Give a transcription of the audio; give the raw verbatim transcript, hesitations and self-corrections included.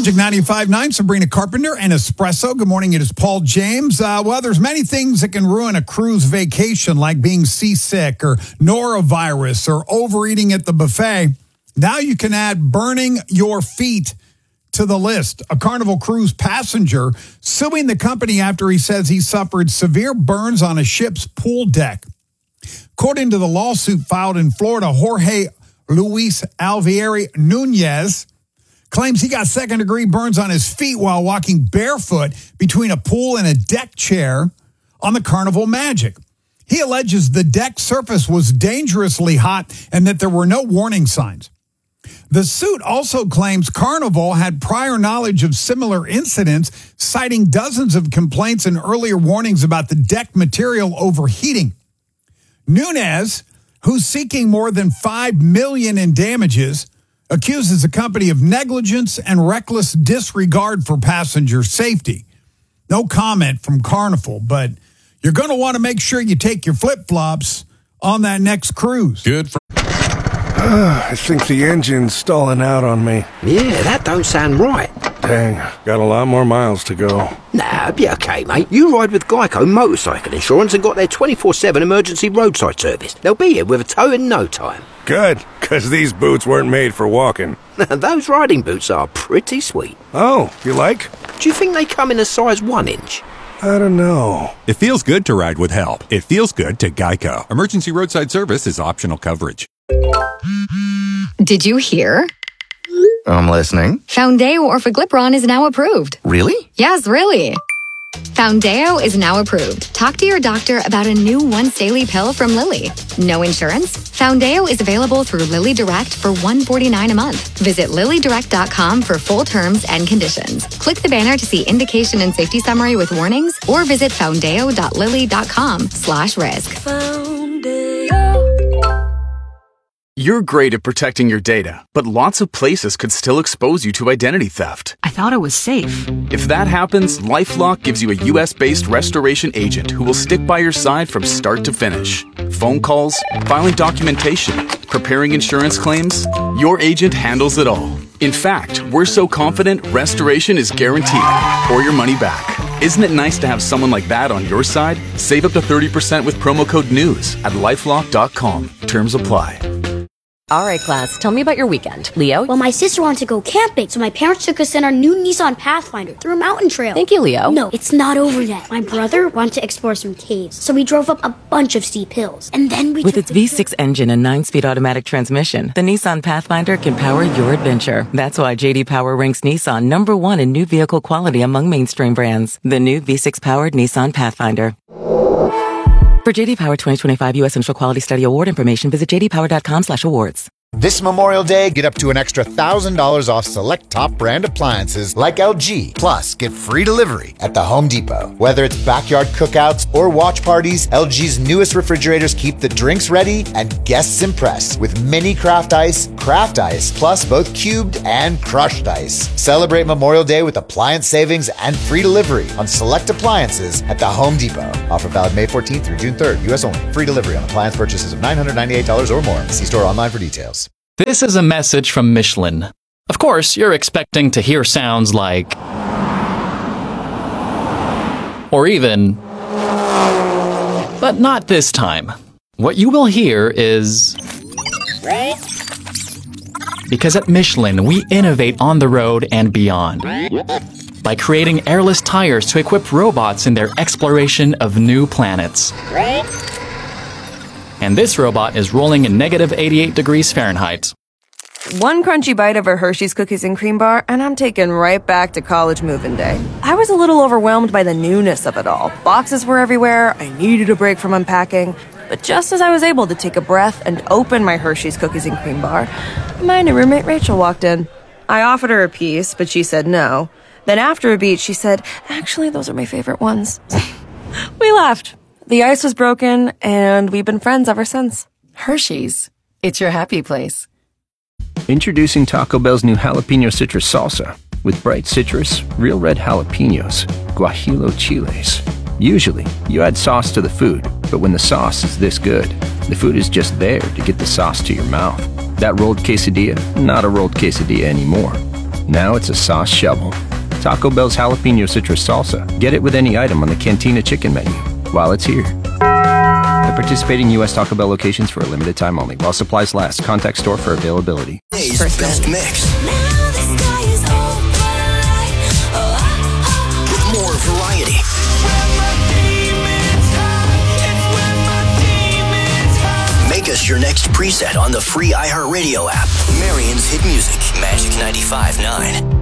Magic ninety-five point nine, Sabrina Carpenter and Espresso. Good morning, it is Paul James. Uh, well, there's many things that can ruin a cruise vacation, like being seasick or norovirus or overeating at the buffet. Now you can add burning your feet to the list. A Carnival Cruise passenger suing the company after he says he suffered severe burns on a ship's pool deck. According to the lawsuit filed in Florida, Jorge Luis Alvieri Nunez claims he got second-degree burns on his feet while walking barefoot between a pool and a deck chair on the Carnival Magic. He alleges the deck surface was dangerously hot and that there were no warning signs. The suit also claims Carnival had prior knowledge of similar incidents, citing dozens of complaints and earlier warnings about the deck material overheating. Nunez, who's seeking more than five million dollars in damages, accuses the company of negligence and reckless disregard for passenger safety. No comment from Carnival, but you're going to want to make sure you take your flip-flops on that next cruise. Good for... I think the engine's stalling out on me. Yeah, that don't sound right. Dang, got a lot more miles to go. Nah, it'll be okay, mate. You ride with Geico Motorcycle Insurance and got their twenty-four seven emergency roadside service. They'll be here with a tow in no time. Good, because these boots weren't made for walking. Those riding boots are pretty sweet. Oh, you like? Do you think they come in a size one inch? I don't know. It feels good to ride with help. It feels good to Geico. Emergency roadside service is optional coverage. Did you hear? I'm listening. Foundeo Orforglipron is now approved. Really? Yes, really. Foundeo is now approved. Talk to your doctor about a new once daily pill from Lilly. No insurance? Foundeo is available through Lilly Direct for one hundred forty-nine dollars a month. Visit lilly direct dot com for full terms and conditions. Click the banner to see indication and safety summary with warnings, or visit foundeo dot lilly dot com slash risk. You're great at protecting your data, but lots of places could still expose you to identity theft. I thought it was safe. If that happens, LifeLock gives you a U S-based restoration agent who will stick by your side from start to finish. Phone calls, filing documentation, preparing insurance claims, your agent handles it all. In fact, we're so confident restoration is guaranteed or your money back. Isn't it nice to have someone like that on your side? Save up to thirty percent with promo code NEWS at lifelock dot com. Terms apply. All right, class, tell me about your weekend. Leo? Well, my sister wanted to go camping, so my parents took us in our new Nissan Pathfinder through a mountain trail. Thank you, Leo. No, it's not over yet. My brother wanted to explore some caves, so we drove up a bunch of steep hills. And then we With its V six engine and nine-speed automatic transmission, the Nissan Pathfinder can power your adventure. That's why J D Power ranks Nissan number one in new vehicle quality among mainstream brands. The new V six-powered Nissan Pathfinder. For J D Power twenty twenty-five U S Central Quality Study Award information, visit j d power dot com slash awards. This Memorial Day, get up to an extra one thousand dollars off select top brand appliances like L G. Plus, get free delivery at the Home Depot. Whether it's backyard cookouts or watch parties, L G's newest refrigerators keep the drinks ready and guests impressed with mini craft ice, craft ice, plus both cubed and crushed ice. Celebrate Memorial Day with appliance savings and free delivery on select appliances at the Home Depot. Offer valid May fourteenth through June third, U S only. Free delivery on appliance purchases of nine hundred ninety-eight dollars or more. See store online for details. This is a message from Michelin. Of course, you're expecting to hear sounds like... or even... but not this time. What you will hear is... because at Michelin, we innovate on the road and beyond. By creating airless tires to equip robots in their exploration of new planets. And this robot is rolling in negative eighty-eight degrees Fahrenheit. One crunchy bite of a Hershey's Cookies and Cream bar, and I'm taken right back to college move-in day. I was a little overwhelmed by the newness of it all. Boxes were everywhere, I needed a break from unpacking. But just as I was able to take a breath and open my Hershey's Cookies and Cream bar, my new roommate Rachel walked in. I offered her a piece, but she said no. Then after a beat, she said, actually, those are my favorite ones. We laughed. The ice was broken, and we've been friends ever since. Hershey's. It's your happy place. Introducing Taco Bell's new jalapeno citrus salsa. With bright citrus, real red jalapenos, guajillo chiles. Usually, you add sauce to the food, but when the sauce is this good, the food is just there to get the sauce to your mouth. That rolled quesadilla, not a rolled quesadilla anymore. Now it's a sauce shovel. Taco Bell's Jalapeno Citrus Salsa. Get it with any item on the Cantina Chicken menu while it's here. At participating U S Taco Bell locations for a limited time only. While supplies last. Contact store for availability. Today's best mix. With more variety. Make us your next preset on the free iHeartRadio app. Marion's Hit Music, Magic ninety-five point nine.